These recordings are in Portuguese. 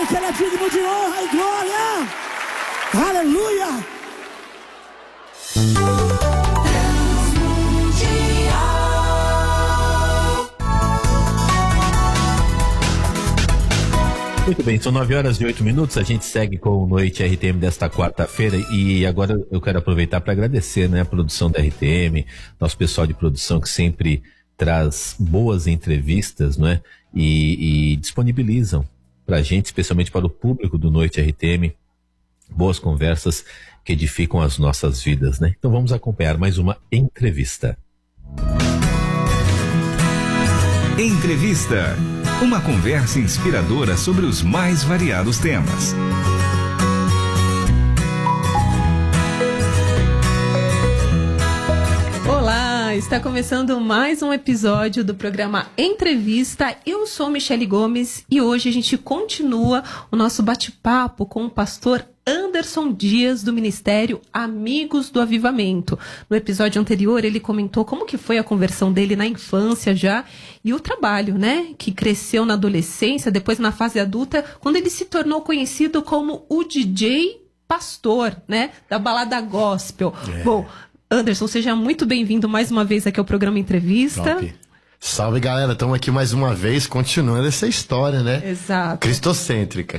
Deus, que Ele é digno de honra e glória. Aleluia. Muito bem, são 9h08. A gente segue com o Noite RTM desta quarta-feira e agora eu quero aproveitar para agradecer, né, a produção da RTM, nosso pessoal de produção que sempre traz boas entrevistas, não é? E disponibilizam para a gente, especialmente para o público do Noite RTM, boas conversas que edificam as nossas vidas, né? Então vamos acompanhar mais uma entrevista. Entrevista. Uma conversa inspiradora sobre os mais variados temas. Olá, está começando mais um episódio do programa Entrevista. Eu sou Michele Gomes e hoje a gente continua o nosso bate-papo com o pastor Anderson Dias, do Ministério Amigos do Avivamento. No episódio anterior, ele comentou como que foi a conversão dele na infância já e o trabalho, né? Que cresceu na adolescência, depois na fase adulta, quando ele se tornou conhecido como o DJ Pastor, né? Da balada gospel. Bom, Anderson, seja muito bem-vindo mais uma vez aqui ao programa Entrevista. Top. Salve, galera, estamos aqui mais uma vez, continuando essa história, né? Exato. Cristocêntrica.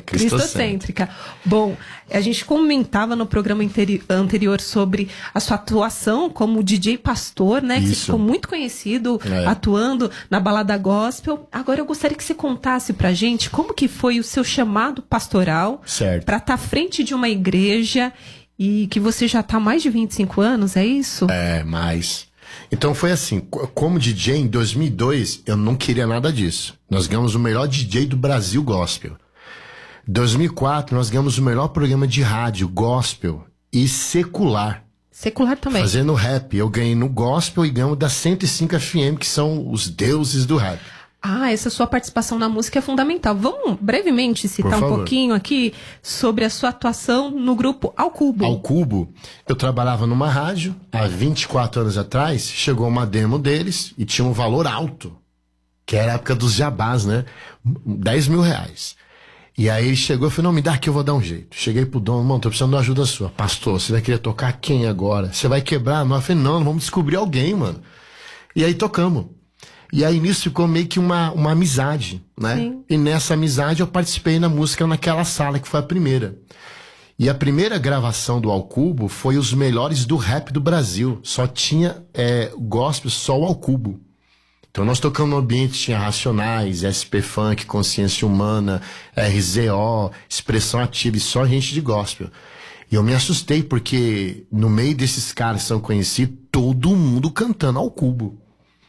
Bom, a gente comentava no programa anterior sobre a sua atuação como DJ Pastor, né? Que você ficou muito conhecido atuando na balada gospel. Agora eu gostaria que você contasse pra gente como que foi o seu chamado pastoral para estar à frente de uma igreja e que você já está há mais de 25 anos, é isso? Mais. Então foi assim, como DJ em 2002, eu não queria nada disso. Nós ganhamos o melhor DJ do Brasil gospel. Em 2004, nós ganhamos o melhor programa de rádio gospel e secular. Secular também. Fazendo rap. Eu ganhei no gospel e ganhamos da 105 FM, que são os deuses do rap. Essa sua participação na música é fundamental. Vamos brevemente citar um pouquinho aqui sobre a sua atuação no grupo Ao Cubo. Ao Cubo, eu trabalhava numa rádio, há 24 anos atrás, chegou uma demo deles e tinha um valor alto, que era a época dos jabás, né? 10 mil reais. E aí ele chegou e falou, não, me dá aqui, eu vou dar um jeito. Cheguei pro dono, mano, tô precisando de uma ajuda sua. Pastor, você vai querer tocar quem agora? Você vai quebrar? Eu falei, não, vamos descobrir alguém, mano. E aí tocamos. E aí nisso ficou meio que uma amizade, né? Sim. E nessa amizade eu participei na música naquela sala, que foi a primeira. E a primeira gravação do Ao Cubo foi os melhores do rap do Brasil. Só tinha gospel, só o Ao Cubo. Então nós tocamos no ambiente, tinha Racionais, SP Funk, Consciência Humana, RZO, Expressão Ativa, e só gente de gospel. E eu me assustei, porque no meio desses caras que são conhecidos, todo mundo cantando Ao Cubo.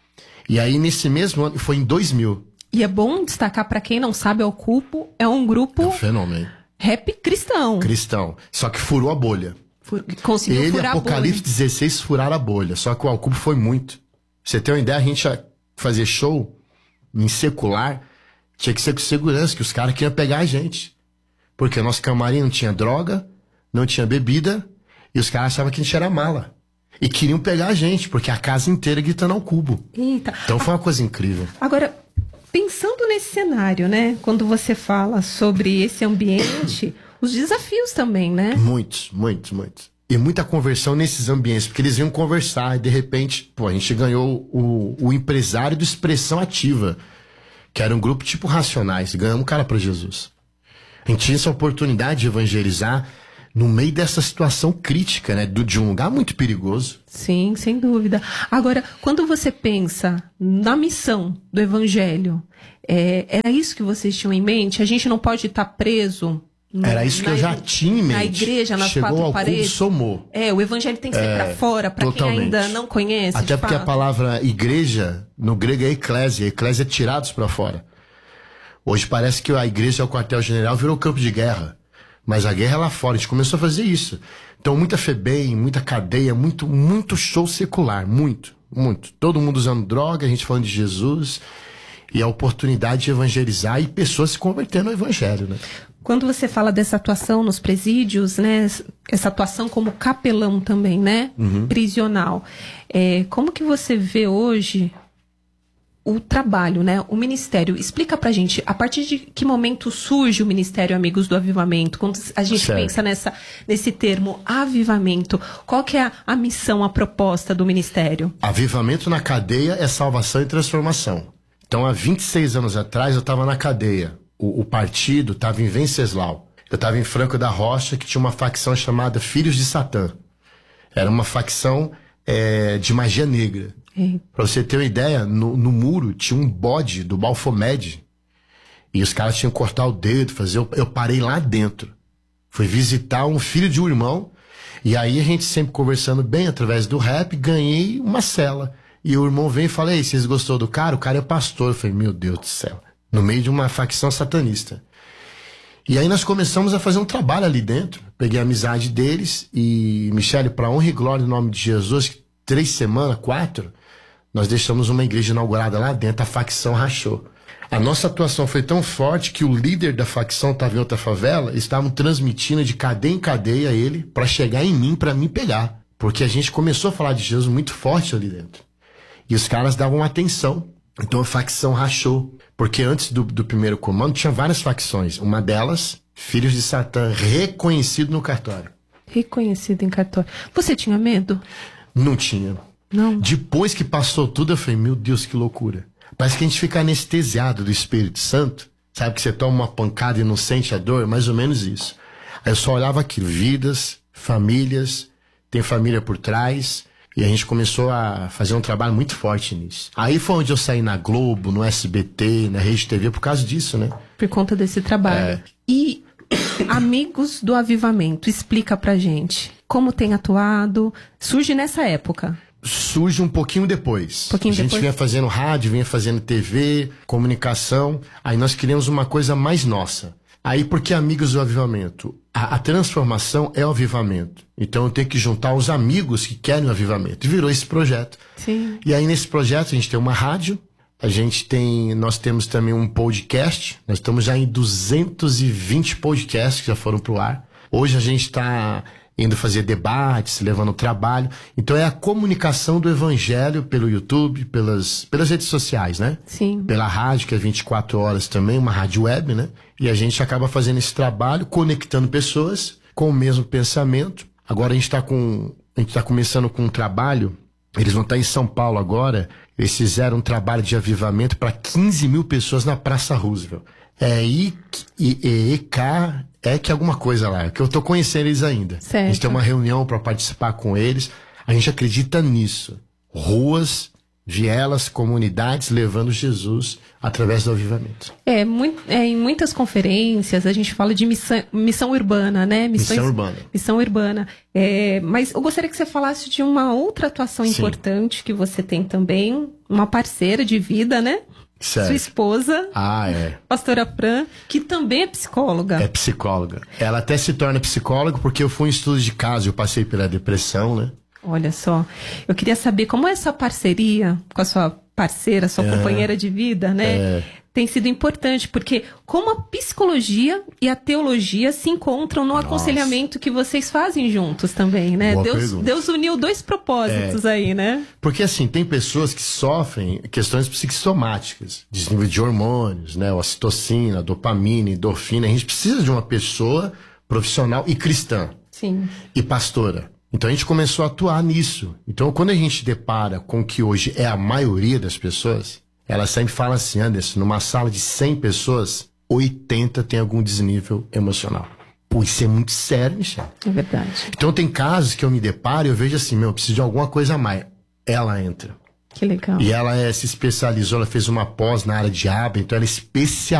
E aí, nesse mesmo ano, foi em 2000. E é bom destacar, para quem não sabe, Ao Cubo é um grupo... É um fenômeno. Rap cristão. Cristão. Só que furou a bolha. Conseguiu furar a bolha. Apocalipse 16 furaram a bolha. Só que o Ao Cubo foi muito. Pra você ter uma ideia, a gente ia fazer show em secular, tinha que ser com segurança, que os caras queriam pegar a gente. Porque o nosso camarim não tinha droga, não tinha bebida, e os caras achavam que a gente era mala. E queriam pegar a gente, porque a casa inteira gritando Ao Cubo. Eita. Então foi uma coisa incrível. Agora, pensando nesse cenário, né? Quando você fala sobre esse ambiente, os desafios também, né? Muitos. E muita conversão nesses ambientes, porque eles iam conversar e de repente, a gente ganhou o empresário do Expressão Ativa, que era um grupo tipo Racionais, ganhamos um cara para Jesus. A gente tinha essa oportunidade de evangelizar no meio dessa situação crítica, né? De um lugar muito perigoso. Sim, sem dúvida. Agora, quando você pensa na missão do Evangelho, era isso que vocês tinham em mente? A gente não pode estar preso... Era isso que eu já tinha em mente. Na igreja, nas quatro paredes. Somou. O Evangelho tem que ser pra fora, pra quem ainda não conhece. Até porque a palavra igreja, no grego é eclésia. Eclésia é tirados pra fora. Hoje parece que a igreja é o quartel-general, virou campo de guerra. Mas a guerra é lá fora, a gente começou a fazer isso. Então, muita FEBEM, muita cadeia, muito show secular, muito. Todo mundo usando droga, a gente falando de Jesus, e a oportunidade de evangelizar e pessoas se convertendo ao evangelho, né? Quando você fala dessa atuação nos presídios, né, essa atuação como capelão também, né, prisional, como que você vê hoje o trabalho, né? O ministério. Explica pra gente, a partir de que momento surge o Ministério Amigos do Avivamento? Quando a gente pensa nesse termo avivamento, qual que é a missão, a proposta do ministério? Avivamento na cadeia é salvação e transformação. Então, há 26 anos atrás, eu estava na cadeia. O partido estava em Venceslau. Eu estava em Franco da Rocha, que tinha uma facção chamada Filhos de Satã. Era uma facção de magia negra. Pra você ter uma ideia, no muro tinha um bode do Baphomet. E os caras tinham que cortar o dedo, eu parei lá dentro. Fui visitar um filho de um irmão. E aí a gente sempre conversando bem, através do rap, ganhei uma cela. E o irmão vem e fala, ei, vocês gostou do cara? O cara é pastor. Eu falei, meu Deus do céu. No meio de uma facção satanista. E aí nós começamos a fazer um trabalho ali dentro. Peguei a amizade deles e, Michele, para honra e glória no nome de Jesus, 3 semanas, 4, nós deixamos uma igreja inaugurada lá dentro, a facção rachou. A nossa atuação foi tão forte que o líder da facção estava em outra favela, estavam transmitindo de cadeia em cadeia ele para chegar em mim, para me pegar. Porque a gente começou a falar de Jesus muito forte ali dentro. E os caras davam atenção. Então a facção rachou. Porque antes do primeiro comando tinha várias facções. Uma delas, Filhos de Satã, reconhecido no cartório. Reconhecido em cartório. Você tinha medo? Não tinha. Não. Depois que passou tudo, eu falei, meu Deus, que loucura. Parece que a gente fica anestesiado do Espírito Santo. Sabe que você toma uma pancada e não sente a dor? Mais ou menos isso. Aí eu só olhava aquilo, vidas, famílias, tem família por trás. E a gente começou a fazer um trabalho muito forte nisso. Aí foi onde eu saí na Globo, no SBT, na Rede TV, por causa disso, né? Por conta desse trabalho. E Amigos do Avivamento, explica pra gente. Como tem atuado? Surge nessa época? Surge um pouquinho depois. A gente vinha fazendo rádio, vinha fazendo TV, comunicação. Aí nós queríamos uma coisa mais nossa. Aí, por que Amigos do Avivamento? A transformação é o avivamento. Então eu tenho que juntar os amigos que querem o avivamento. E virou esse projeto. Sim. E aí nesse projeto a gente tem uma rádio, nós temos também um podcast. Nós estamos já em 220 podcasts que já foram pro ar. Hoje a gente está indo fazer debates, levando trabalho. Então é a comunicação do evangelho pelo YouTube, pelas redes sociais, né? Sim. Pela rádio, que é 24 horas também, uma rádio web, né? E a gente acaba fazendo esse trabalho, conectando pessoas com o mesmo pensamento. Agora a gente tá começando com um trabalho, eles vão estar em São Paulo agora, eles fizeram um trabalho de avivamento para 15 mil pessoas na Praça Roosevelt. Que alguma coisa lá, que eu tô conhecendo eles ainda. Certo. A gente tem uma reunião para participar com eles. A gente acredita nisso. Ruas, vielas, comunidades levando Jesus através do avivamento. Em muitas conferências a gente fala de missão urbana, né? Missão urbana. Mas eu gostaria que você falasse de uma outra atuação importante que você tem também, uma parceira de vida, né? Certo. Sua esposa, pastora Fran, que também é psicóloga. É psicóloga. Ela até se torna psicóloga porque eu fui em estudo de caso, eu passei pela depressão, né? Olha só, eu queria saber como essa parceria com a sua parceira, sua companheira de vida, né? Tem sido importante, porque como a psicologia e a teologia se encontram no aconselhamento que vocês fazem juntos também, né? Deus uniu 2 propósitos aí, né? Porque assim, tem pessoas que sofrem questões psicossomáticas, desnível de hormônios, né? Ocitocina, dopamina, endorfina. A gente precisa de uma pessoa profissional e cristã. Sim. E pastora. Então a gente começou a atuar nisso. Então quando a gente depara com o que hoje é a maioria das pessoas, ela sempre fala assim, Anderson, numa sala de 100 pessoas, 80 tem algum desnível emocional. Pô, isso é muito sério, Michele. É verdade. Então tem casos que eu me deparo e eu vejo assim, eu preciso de alguma coisa a mais. Ela entra. Que legal. E ela se especializou, ela fez uma pós na área de aba, então ela é especialista